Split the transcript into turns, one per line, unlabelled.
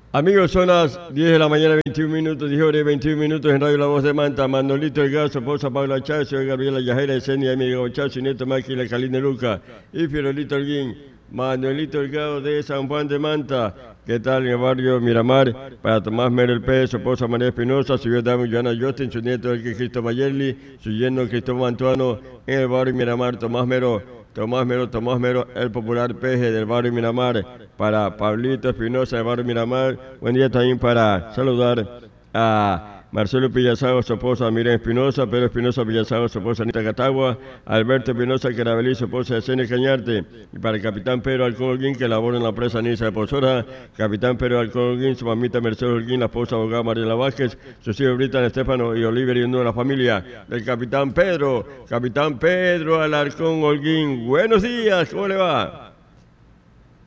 Amigos, son las 10 de la mañana, 21 minutos, 10 horas y 21 minutos en Radio La Voz de Manta. Manolito Delgado, su esposa Paula Chazo, Gabriela Yajera, Esenia, Emigo Chazo, Nieto Máquila, Caline Luca y Fiorelito Holguín. Manuelito Delgado de San Juan de Manta. ¿Qué tal en el barrio Miramar? Para Tomás Mero El Pérez, su esposa María Espinosa, su hijo Joana Justin, su nieto el Cristo Mayerli, su yerno Cristóbal Antuano en el barrio Miramar. Tomás Mero, el popular peje del barrio Miramar. Para Pablito Espinosa del barrio Miramar. Buen día también para saludar a Marcelo Pillazago, su esposa Miriam Espinosa, Pedro Espinosa Pillazago, su esposa Anita Catagua, Alberto Espinosa Carabelí, su esposa Yesenia Cañarte, y para el capitán Pedro Alcón Holguín, que labora en la presa Niza de Pozora, capitán Pedro Alcón Holguín, su mamita Mercedes Holguín, la esposa abogada Mariela Vázquez, sus hijos Britan Estefano y Oliver y uno de la familia del capitán Pedro Alarcón Holguín. Buenos días, ¿cómo le va?